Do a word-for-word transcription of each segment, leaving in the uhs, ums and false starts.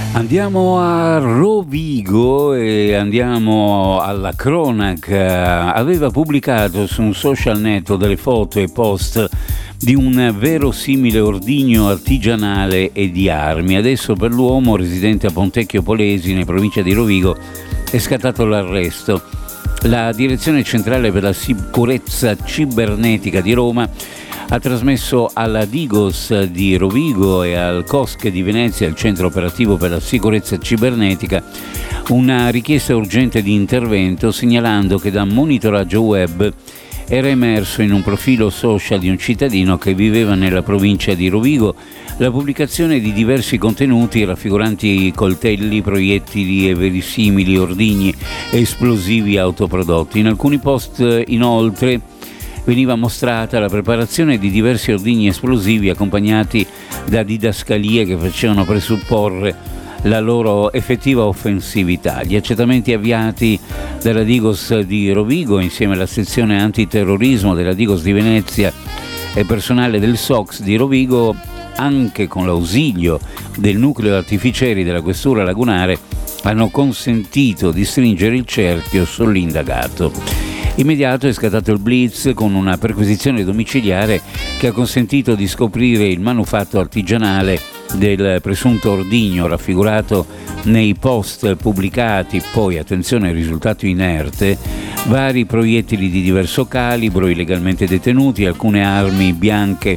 Andiamo a Rovigo e andiamo alla cronaca. Aveva pubblicato su un social network delle foto e post di un verosimile ordigno artigianale e di armi. Adesso per l'uomo residente a Pontecchio Polesine, in provincia di Rovigo, è scattato l'arresto. La Direzione Centrale per la Sicurezza Cibernetica di Roma ha trasmesso alla Digos di Rovigo e al C O S C di Venezia, il Centro Operativo per la Sicurezza Cibernetica, una richiesta urgente di intervento, segnalando che da monitoraggio web era emerso in un profilo social di un cittadino che viveva nella provincia di Rovigo la pubblicazione di diversi contenuti raffiguranti coltelli, proiettili e verisimili ordigni esplosivi autoprodotti. In alcuni post, inoltre, veniva mostrata la preparazione di diversi ordigni esplosivi accompagnati da didascalie che facevano presupporre la loro effettiva offensività. Gli accertamenti avviati dalla Digos di Rovigo insieme alla sezione antiterrorismo della Digos di Venezia e personale del S O C S di Rovigo, anche con l'ausilio del nucleo artificieri della questura lagunare, hanno consentito di stringere il cerchio sull'indagato. Immediato è scattato il blitz con una perquisizione domiciliare che ha consentito di scoprire il manufatto artigianale del presunto ordigno raffigurato nei post pubblicati, poi attenzione risultato inerte, vari proiettili di diverso calibro illegalmente detenuti, alcune armi bianche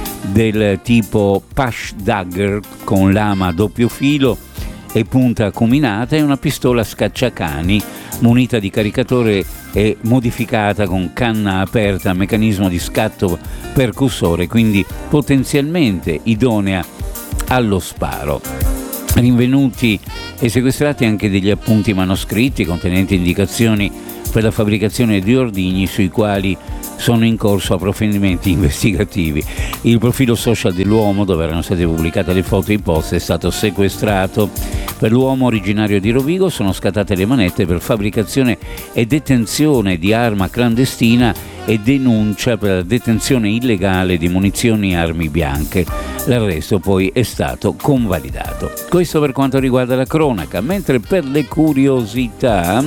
del tipo Push Dagger con lama a doppio filo e punta acuminata e una pistola scacciacani munita di caricatore e modificata con canna aperta a meccanismo di scatto percussore, quindi potenzialmente idonea allo sparo. Rinvenuti e sequestrati anche degli appunti manoscritti contenenti indicazioni per la fabbricazione di ordigni sui quali sono in corso approfondimenti investigativi. Il profilo social dell'uomo, dove erano state pubblicate le foto e i post, è stato sequestrato. Per l'uomo originario di Rovigo sono scattate le manette per fabbricazione e detenzione di arma clandestina e denuncia per la detenzione illegale di munizioni e armi bianche. L'arresto poi è stato convalidato. Questo per quanto riguarda la cronaca, mentre per le curiosità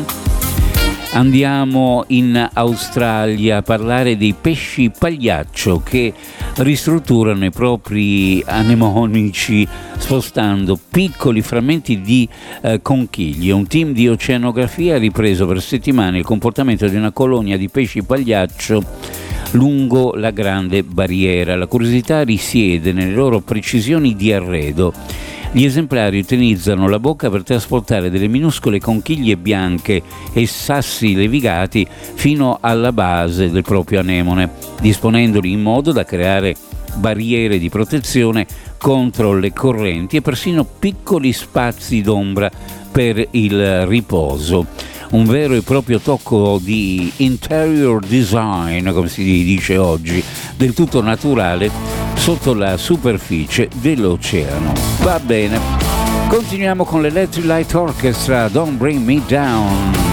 andiamo in Australia a parlare dei pesci pagliaccio che ristrutturano i propri anemonici spostando piccoli frammenti di eh, conchiglie. Un team di oceanografia ha ripreso per settimane il comportamento di una colonia di pesci pagliaccio lungo la Grande Barriera. La curiosità risiede nelle loro precisioni di arredo. Gli esemplari utilizzano la bocca per trasportare delle minuscole conchiglie bianche e sassi levigati fino alla base del proprio anemone, disponendoli in modo da creare barriere di protezione contro le correnti e persino piccoli spazi d'ombra per il riposo. Un vero e proprio tocco di interior design, come si dice oggi, del tutto naturale sotto la superficie dell'oceano. Va bene, continuiamo con l'Electric Light Orchestra, Don't Bring Me Down.